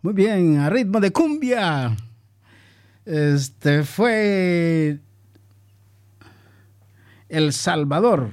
Muy bien, a ritmo de cumbia. Fue El Salvador.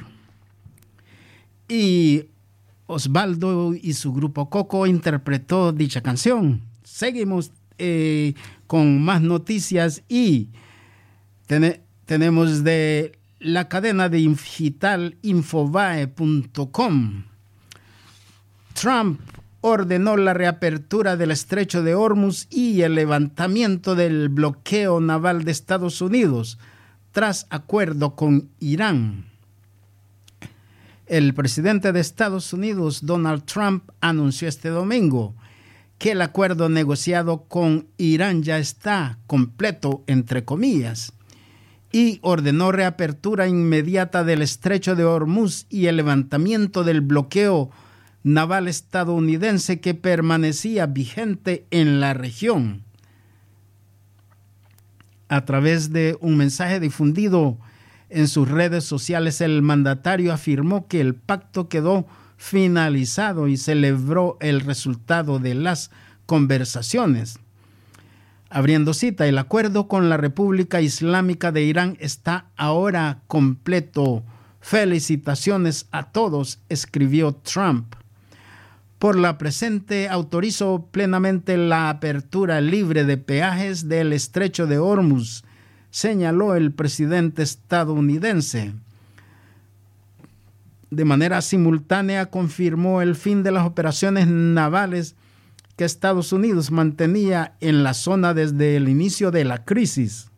Y Osvaldo y su grupo Coco interpretó dicha canción. Seguimos con más noticias y tenemos de la cadena de digital Infobae.com. Trump ordenó la reapertura del estrecho de Hormuz y el levantamiento del bloqueo naval de Estados Unidos tras acuerdo con Irán. El presidente de Estados Unidos, Donald Trump, anunció este domingo que el acuerdo negociado con Irán ya está completo, entre comillas, y ordenó reapertura inmediata del estrecho de Hormuz y el levantamiento del bloqueo naval estadounidense que permanecía vigente en la región. A través de un mensaje difundido en sus redes sociales, el mandatario afirmó que el pacto quedó finalizado y celebró el resultado de las conversaciones. Abriendo cita, el acuerdo con la República Islámica de Irán está ahora completo. Felicitaciones a todos, escribió Trump. Por la presente, autorizo plenamente la apertura libre de peajes del estrecho de Hormuz, señaló el presidente estadounidense. De manera simultánea, confirmó el fin de las operaciones navales que Estados Unidos mantenía en la zona desde el inicio de la crisis.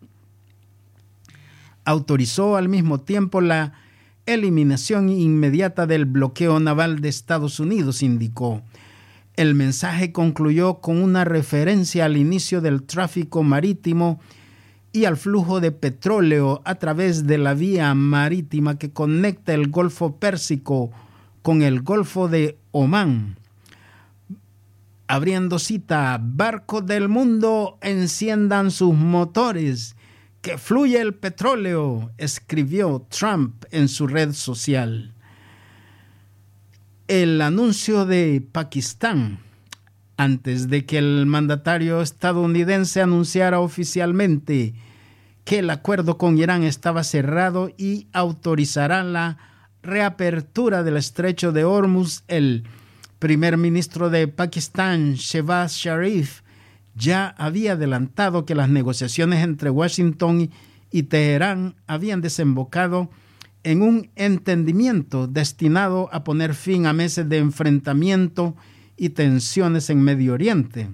Autorizó al mismo tiempo la eliminación inmediata del bloqueo naval de Estados Unidos, indicó. El mensaje concluyó con una referencia al inicio del tráfico marítimo y al flujo de petróleo a través de la vía marítima que conecta el Golfo Pérsico con el Golfo de Omán. Abriendo cita, barcos del mundo, enciendan sus motores, que fluye el petróleo, escribió Trump en su red social. El anuncio de Pakistán, antes de que el mandatario estadounidense anunciara oficialmente que el acuerdo con Irán estaba cerrado y autorizará la reapertura del estrecho de Hormuz, el primer ministro de Pakistán, Shehbaz Sharif, ya había adelantado que las negociaciones entre Washington y Teherán habían desembocado en un entendimiento destinado a poner fin a meses de enfrentamiento y tensiones en Medio Oriente.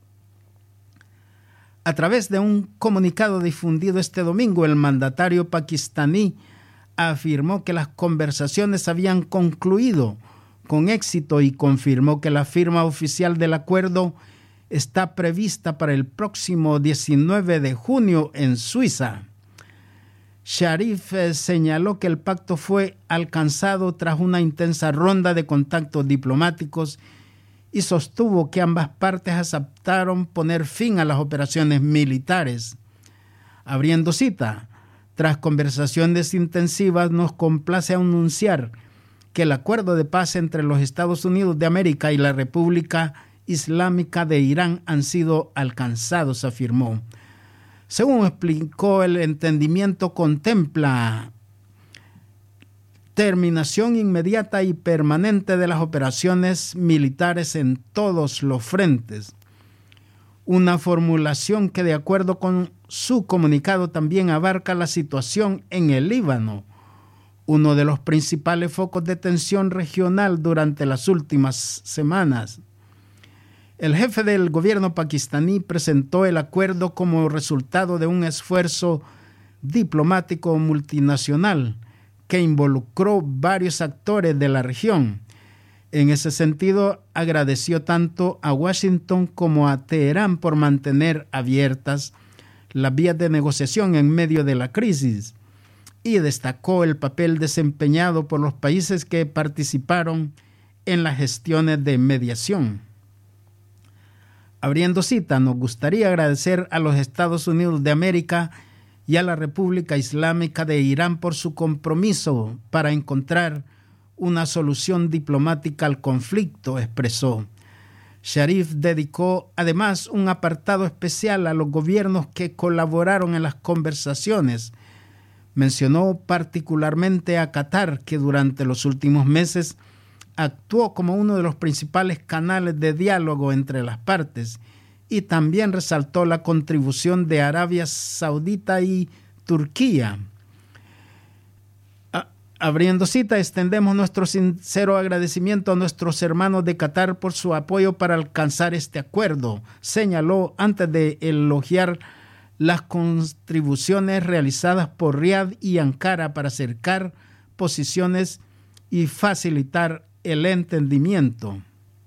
A través de un comunicado difundido este domingo, el mandatario pakistaní afirmó que las conversaciones habían concluido con éxito y confirmó que la firma oficial del acuerdo está prevista para el próximo 19 de junio en Suiza. Sharif señaló que el pacto fue alcanzado tras una intensa ronda de contactos diplomáticos y sostuvo que ambas partes aceptaron poner fin a las operaciones militares. Abriendo cita, tras conversaciones intensivas nos complace anunciar que el acuerdo de paz entre los Estados Unidos de América y la República Islámica de Irán han sido alcanzados, afirmó. Según explicó, el entendimiento contempla terminación inmediata y permanente de las operaciones militares en todos los frentes. Una formulación que, de acuerdo con su comunicado, también abarca la situación en el Líbano, uno de los principales focos de tensión regional durante las últimas semanas. El jefe del gobierno pakistaní presentó el acuerdo como resultado de un esfuerzo diplomático multinacional que involucró varios actores de la región. En ese sentido, agradeció tanto a Washington como a Teherán por mantener abiertas las vías de negociación en medio de la crisis y destacó el papel desempeñado por los países que participaron en las gestiones de mediación. Abriendo cita, nos gustaría agradecer a los Estados Unidos de América y a la República Islámica de Irán por su compromiso para encontrar una solución diplomática al conflicto, expresó. Sharif dedicó además un apartado especial a los gobiernos que colaboraron en las conversaciones. Mencionó particularmente a Qatar, que durante los últimos meses actuó como uno de los principales canales de diálogo entre las partes, y también resaltó la contribución de Arabia Saudita y Turquía. Abriendo cita, extendemos nuestro sincero agradecimiento a nuestros hermanos de Qatar por su apoyo para alcanzar este acuerdo, señaló antes de elogiar las contribuciones realizadas por Riad y Ankara para acercar posiciones y facilitar el entendimiento.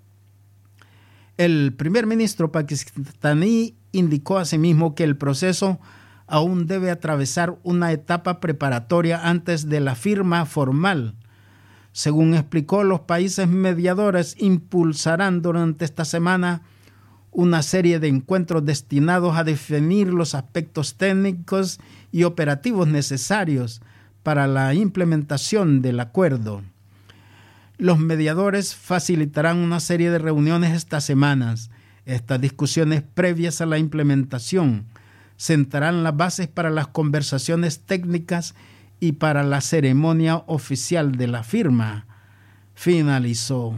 El primer ministro pakistaní indicó asimismo que el proceso aún debe atravesar una etapa preparatoria antes de la firma formal. Según explicó, los países mediadores impulsarán durante esta semana una serie de encuentros destinados a definir los aspectos técnicos y operativos necesarios para la implementación del acuerdo. Los mediadores facilitarán una serie de reuniones estas semanas. Estas discusiones previas a la implementación sentarán las bases para las conversaciones técnicas y para la ceremonia oficial de la firma, finalizó.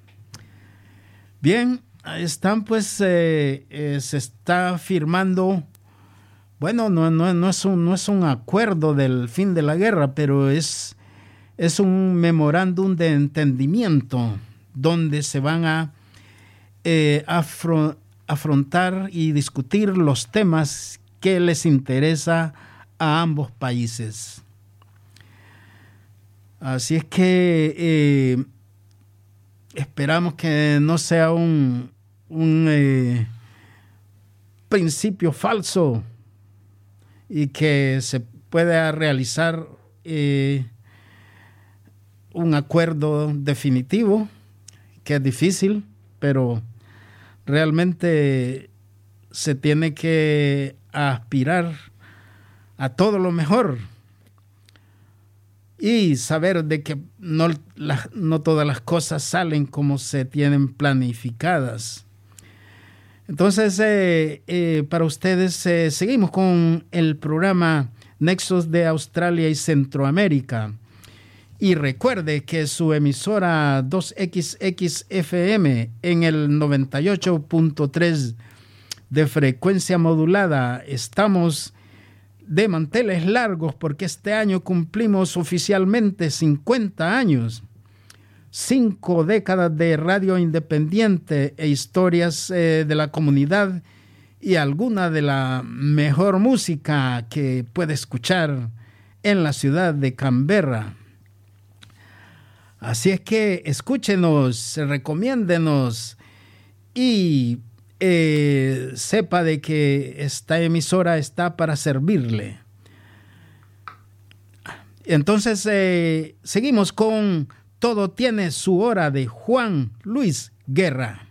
Bien, ahí están, pues se está firmando, bueno, no es un acuerdo del fin de la guerra, pero es un memorándum de entendimiento donde se van a afrontar y discutir los temas que les interesa a ambos países. Así es que esperamos que no sea un principio falso y que se pueda realizar un acuerdo definitivo, que es difícil, pero realmente se tiene que aspirar a todo lo mejor y saber de que no todas las cosas salen como se tienen planificadas. Entonces, para ustedes, seguimos con el programa Nexos de Australia y Centroamérica. Y recuerde que su emisora 2XXFM en el 98.3 de frecuencia modulada, estamos de manteles largos porque este año cumplimos oficialmente 50 años, 5 décadas de radio independiente e historias de la comunidad y alguna de la mejor música que puede escuchar en la ciudad de Canberra. Así es que escúchenos, recomiéndenos y sepa de que esta emisora está para servirle. Entonces, seguimos con Todo tiene su hora de Juan Luis Guerra.